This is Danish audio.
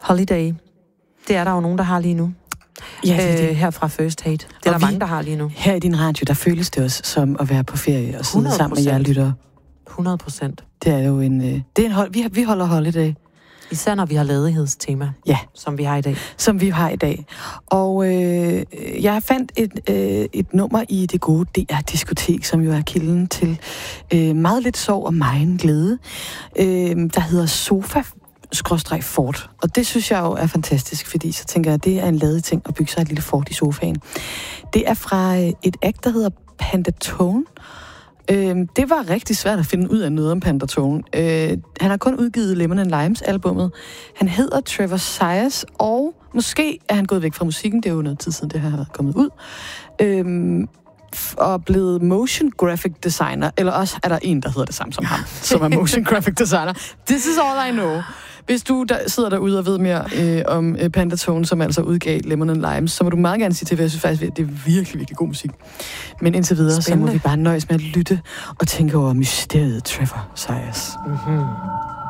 Holiday. Det er der jo nogen, der har lige nu. Ja, det. Her fra First Hate. Det er der mange, der har lige nu. Her i din radio, der føles det også som at være på ferie og sidde sammen med jer lyttere. 100%. Det er jo vi holder holiday. Især når vi har ledighedstema, som vi har i dag. Som vi har i dag. Og jeg fandt et nummer i det gode DR-diskotek, som jo er kilden til meget lidt sorg og megen glæde, der hedder Sofa-Fort. Og det synes jeg jo er fantastisk, fordi så tænker jeg, at det er en ladet ting at bygge sig et lille fort i sofaen. Det er fra et act, der hedder Pandatone. Det var rigtig svært at finde ud af noget om Pandatone. Han har kun udgivet Lemon and Limes albummet. Han hedder Trevor Sias, og måske er han gået væk fra musikken. Det er jo noget tid siden, det her har kommet ud. Og blevet motion graphic designer. Eller også er der en, der hedder det samme som ham, som er motion graphic designer. This is all I know. Hvis du sidder derude og ved mere om Pandatone, som altså udgav Lemon and Limes, så må du meget gerne sige til, for jeg synes faktisk, det er virkelig, virkelig god musik. Men indtil videre, så må vi bare nøjes med at lytte og tænke over mysteriet Trevor Sias. Mm-hmm.